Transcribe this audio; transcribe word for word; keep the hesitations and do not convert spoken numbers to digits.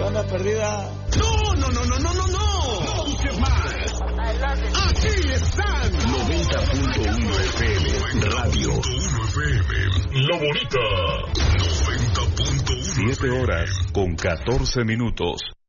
Banda perdida. No, no, no, no, no, no, no. No busques más. Aquí están. noventa punto uno F M Radio. F M. La Bonita. noventa punto uno. siete horas con catorce minutos.